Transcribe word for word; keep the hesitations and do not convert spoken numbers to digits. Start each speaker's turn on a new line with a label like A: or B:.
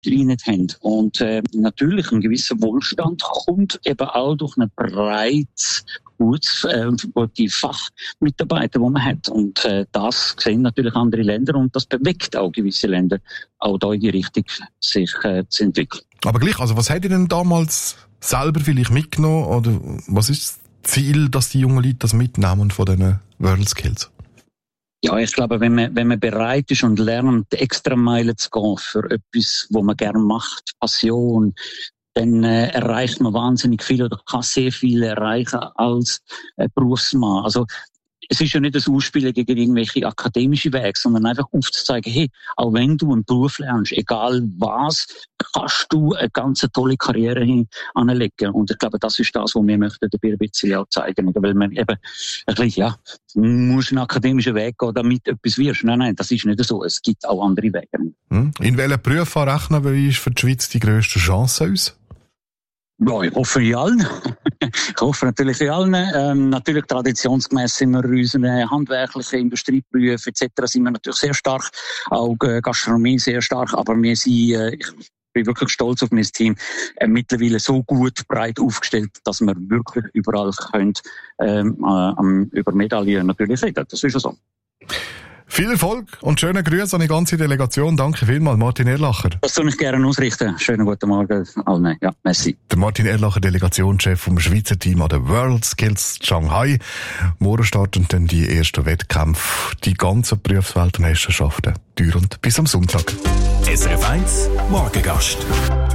A: rein haben. Und äh, natürlich ein gewisser Wohlstand kommt eben auch durch ein breites, gutes, äh, gute Fachmitarbeiter, die man hat. Und äh, das sehen natürlich andere Länder und das bewegt auch gewisse Länder, auch da in die Richtung sich äh, zu entwickeln.
B: Aber gleich, also was habt ihr denn damals selber vielleicht mitgenommen oder was ist das Ziel, dass die jungen Leute das mitnehmen von diesen World Skills?
A: Ja, ich glaube, wenn man, wenn man bereit ist und lernt, extra Meilen zu gehen für etwas, was man gerne macht, Passion, dann äh, erreicht man wahnsinnig viel oder kann sehr viel erreichen als äh, Berufsmann. Also es ist ja nicht das Ausspielen gegen irgendwelche akademische Wege, sondern einfach aufzuzeigen, hey, auch wenn du einen Beruf lernst, egal was, kannst du eine ganz tolle Karriere hin anlegen. Und ich glaube, das ist das, was wir möchten dabei ein bisschen auch zeigen. Weil man eben, ein bisschen, ja, du musst einen akademischen Weg gehen, damit du etwas wirst. Nein, nein, das ist nicht so. Es gibt auch andere Wege.
B: In welchen Berufen rechnen wir für die Schweiz die grösste Chance aus?
A: Ja, ich hoffe in allen. Ich hoffe natürlich in allen. Ähm, natürlich traditionsgemäß sind wir in unseren handwerklichen Industrieberufen et cetera sind wir natürlich sehr stark, auch äh, Gastronomie sehr stark, aber wir sind, äh, ich bin wirklich stolz auf mein Team, äh, mittlerweile so gut breit aufgestellt, dass wir wirklich überall können, ähm, äh, über Medaillen natürlich reden. Das ist ja so.
B: Viel Erfolg und schöne Grüße an die ganze Delegation. Danke vielmals, Martin Erlacher.
A: Das soll ich gerne ausrichten. Schönen guten Morgen allen. Ja, merci.
B: Der Martin Erlacher, Delegationschef vom Schweizer Team an der World Skills Shanghai. Morgen starten dann die ersten Wettkämpfe, die ganzen Berufsweltmeisterschaften, dauernd bis am Sonntag.
C: S R F eins Morgengast.